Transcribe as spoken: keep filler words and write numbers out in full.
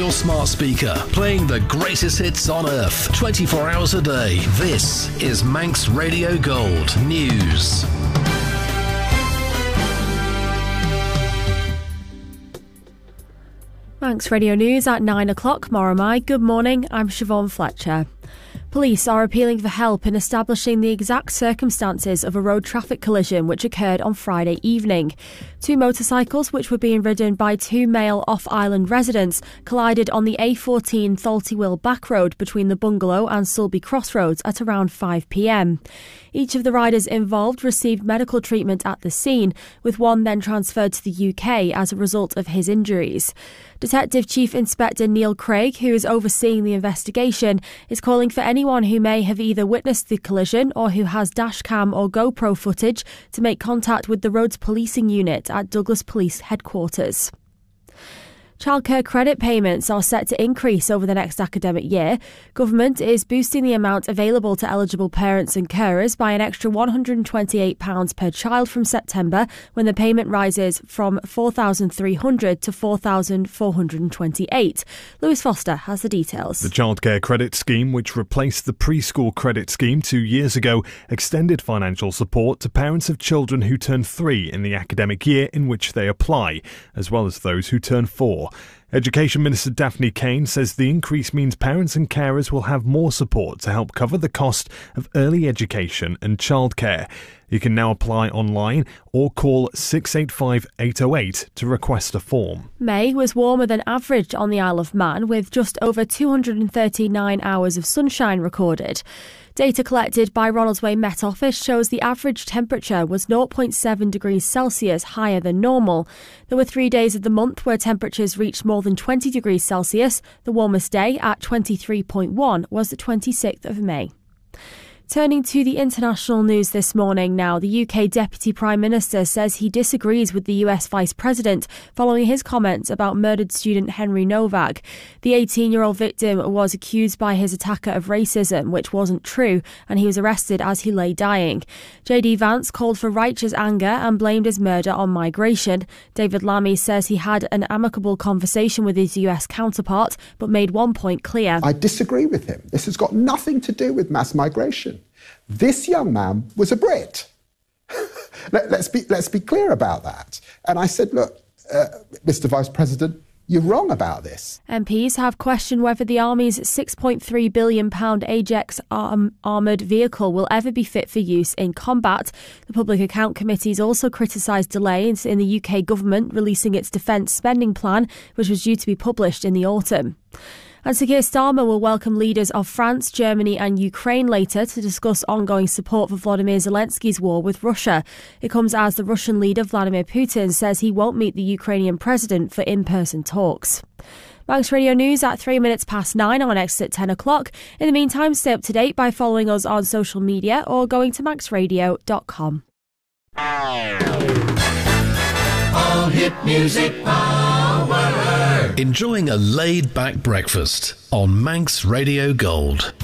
your smart speaker, playing the greatest hits on earth, twenty-four hours a day. This is Manx Radio Gold News. Manx Radio News at nine o'clock. Moramai. Good morning, I'm Siobhan Fletcher. Police are appealing for help in establishing the exact circumstances of a road traffic collision which occurred on Friday evening. Two motorcycles, which were being ridden by two male off-island residents, collided on the A fourteen Thaltywheel back road between the Bungalow and Sulby Crossroads at around five p m. Each of the riders involved received medical treatment at the scene, with one then transferred to the U K as a result of his injuries. Detective Chief Inspector Neil Craig, who is overseeing the investigation, is calling for anyone who may have either witnessed the collision or who has dashcam or GoPro footage to make contact with the Roads Policing Unit at Douglas Police Headquarters. Childcare credit payments are set to increase over the next academic year. Government is boosting the amount available to eligible parents and carers by an extra one hundred twenty-eight pounds per child from September, when the payment rises from four thousand three hundred pounds to four thousand four hundred twenty-eight pounds. Lewis Foster has the details. The Childcare Credit Scheme, which replaced the preschool credit scheme two years ago, extended financial support to parents of children who turn three in the academic year in which they apply, as well as those who turn four. Education Minister Daphne Kane says the increase means parents and carers will have more support to help cover the cost of early education and childcare. You can now apply online or call six eight five, eight oh eight to request a form. May was warmer than average on the Isle of Man, with just over two hundred thirty-nine hours of sunshine recorded. Data collected by Ronaldsway Met Office shows the average temperature was zero point seven degrees Celsius higher than normal. There were three days of the month where temperatures reached more than twenty degrees Celsius. The warmest day, at twenty-three point one, was the twenty-sixth of May. Turning to the international news this morning now, the U K Deputy Prime Minister says he disagrees with the U S Vice President following his comments about murdered student Henry Novak. The eighteen-year-old victim was accused by his attacker of racism, which wasn't true, and he was arrested as he lay dying. J D Vance called for righteous anger and blamed his murder on migration. David Lammy says he had an amicable conversation with his U S counterpart, but made one point clear. I disagree with him. This has got nothing to do with mass migration. This young man was a Brit. Let, let's be let's be clear about that. And I said, look, uh, Mister Vice President, you're wrong about this. M Ps have questioned whether the Army's six point three billion pounds Ajax arm, armoured vehicle will ever be fit for use in combat. The Public Account Committee's also criticised delays in the U K government releasing its defence spending plan, which was due to be published in the autumn. And Sir Keir Starmer will welcome leaders of France, Germany and Ukraine later to discuss ongoing support for Volodymyr Zelensky's war with Russia. It comes as the Russian leader Vladimir Putin says he won't meet the Ukrainian president for in-person talks. Manx Radio News at three minutes past nine on X at ten o'clock. In the meantime, stay up to date by following us on social media or going to manx radio dot com. All hit music power. Enjoying a laid-back breakfast on Manx Radio Gold.